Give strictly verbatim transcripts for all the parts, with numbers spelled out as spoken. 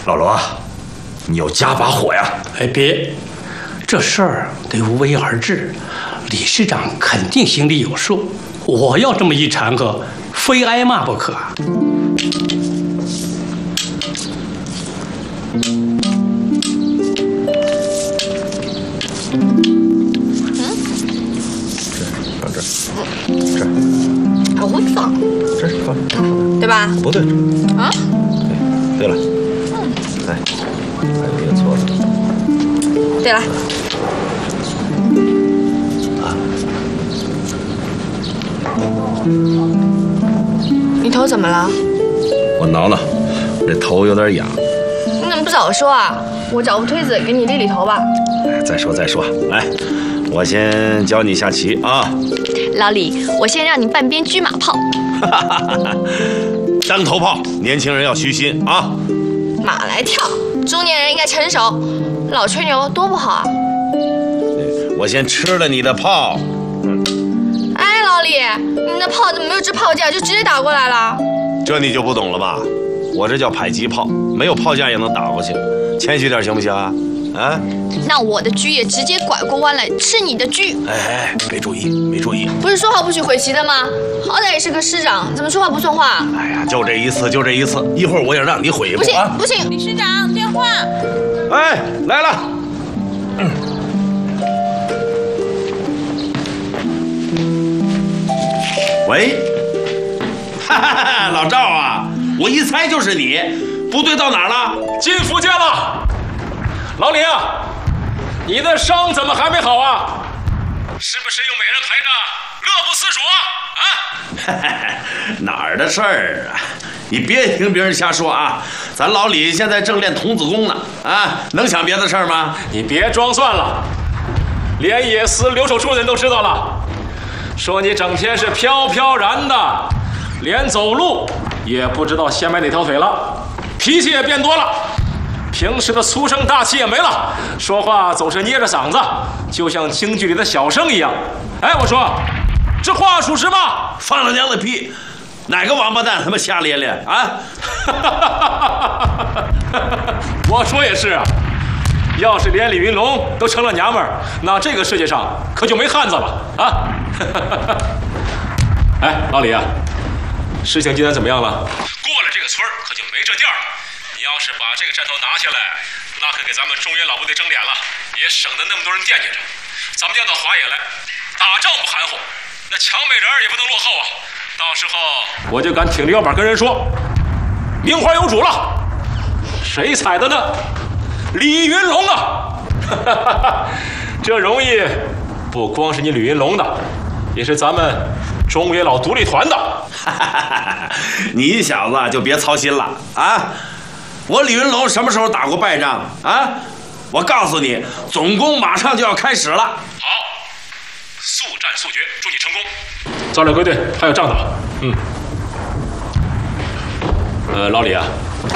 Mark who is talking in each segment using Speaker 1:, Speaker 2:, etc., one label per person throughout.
Speaker 1: 老罗，你要加把火呀！
Speaker 2: 哎，别，这事儿得无为而治，理事长肯定心里有数。我要这么一掺和，非挨骂不可。
Speaker 1: 放这儿，这儿，
Speaker 3: 还会放？
Speaker 1: 这儿放，
Speaker 3: 对吧？
Speaker 1: 不对，
Speaker 3: 啊？
Speaker 1: 对了，嗯，哎，还有一个错的。
Speaker 3: 对了。
Speaker 1: 啊？
Speaker 3: 你头怎么了？
Speaker 1: 我挠挠，这头有点痒。
Speaker 3: 你怎么不早说啊？我找副推子给你理理头吧。
Speaker 1: 哎，再说再说，来，我先教你下棋啊。
Speaker 3: 老李，我先让你半边车马炮。
Speaker 1: 当头炮，年轻人要虚心啊。
Speaker 3: 马来跳，中年人应该成熟，老吹牛多不好啊。
Speaker 1: 我先吃了你的炮。
Speaker 3: 哎，老李，你的炮怎么没有支炮架就直接打过来了？
Speaker 1: 这你就不懂了吧？我这叫迫击炮，没有炮架也能打过去，谦虚点行不行啊？啊？
Speaker 3: 那我的车也直接拐过弯来吃你的车。
Speaker 1: 哎哎，没注意，没注意。
Speaker 3: 不是说好不许悔棋的吗？好歹也是个师长，怎么说话不算话？
Speaker 1: 哎呀，就这一次，就这一次，一会儿我也让你悔过。
Speaker 3: 不行、
Speaker 1: 啊、
Speaker 3: 不行，
Speaker 4: 理事长电话。
Speaker 1: 哎，来了。嗯。喂，哈哈哈，老赵啊，我一猜就是你。部队到哪儿了？
Speaker 5: 进福建了。老李啊，你的伤怎么还没好啊？是不是又每人陪着乐不思蜀啊？
Speaker 1: 啊，哪儿的事儿啊？你别听别人瞎说啊！咱老李现在正练童子功呢，啊，能想别的事儿吗？
Speaker 5: 你别装蒜了，连野司留守处的人都知道了，说你整天是飘飘然的，连走路也不知道先迈哪条腿了，脾气也变多了。平时的粗声大气也没了，说话总是捏着嗓子，就像京剧里的小生一样。哎，我说，这话属实吗？
Speaker 1: 放了娘的屁！哪个王八蛋他妈瞎咧咧啊？
Speaker 5: 我说也是啊，要是连李云龙都成了娘们儿，那这个世界上可就没汉子了啊！哎，老李啊，事情进展怎么样了？过了这个村可就没这店了。你要是把这个站头拿下来，那可给咱们中原老部队争脸了，也省得那么多人惦记着。咱们要到华野来，打仗不含糊，那抢美人也不能落后啊！到时候我就敢挺着腰板跟人说，名花有主了。谁踩的呢？李云龙啊！这荣誉不光是你李云龙的，也是咱们中原老独立团的。
Speaker 1: 你小子就别操心了啊！我李云龙什么时候打过败仗啊？我告诉你，总攻马上就要开始了。好，速战速决，祝你成功。
Speaker 5: 造料归队，还有仗打。嗯。呃，老李啊，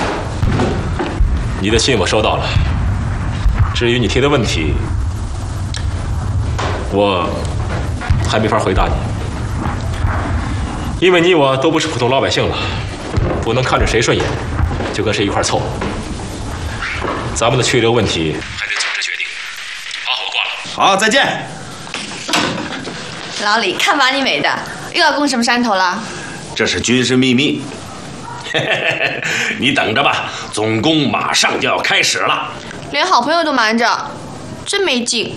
Speaker 5: 你的信我收到了。至于你提的问题，我还没法回答你，因为你我都不是普通老百姓了，不能看着谁顺眼就跟谁一块凑。咱们的去留问题还得组织决定。好，我挂了。
Speaker 1: 好，再见。
Speaker 3: 老李，看把你美的，又要攻什么山头了？
Speaker 1: 这是军事秘密。你等着吧，总攻马上就要开始了。
Speaker 3: 连好朋友都瞒着，真没劲。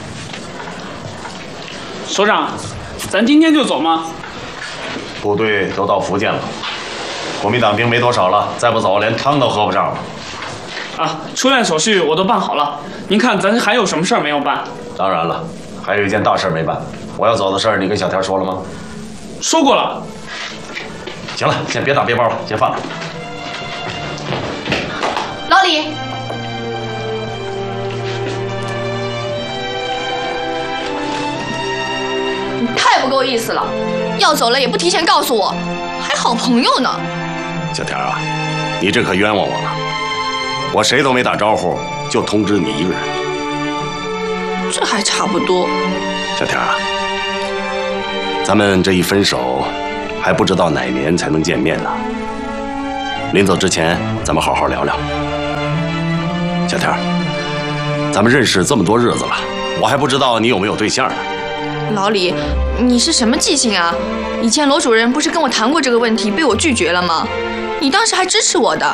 Speaker 6: 首长，咱今天就走吗？
Speaker 1: 部队都到福建了，国民党兵没多少了，再不走连汤都喝不上了。
Speaker 6: 啊，出院手续我都办好了，您看咱还有什么事儿没有办？
Speaker 1: 当然了，还有一件大事没办。我要走的事儿，你跟小田说了吗？
Speaker 6: 说过了。
Speaker 1: 行了，先别打背包了，先放着。
Speaker 3: 老李，你太不够意思了，要走了也不提前告诉我，还好朋友呢。
Speaker 1: 小田啊，你这可冤枉我了，我谁都没打招呼，就通知你一个人。
Speaker 3: 这还差不多。
Speaker 1: 小田啊，咱们这一分手，还不知道哪年才能见面呢。临走之前，咱们好好聊聊。 咱们认识这么多日子了，我还不知道你有没有对象呢。
Speaker 3: 老李，你是什么记性啊？以前罗主任不是跟我谈过这个问题，被我拒绝了吗？你当时还支持我的。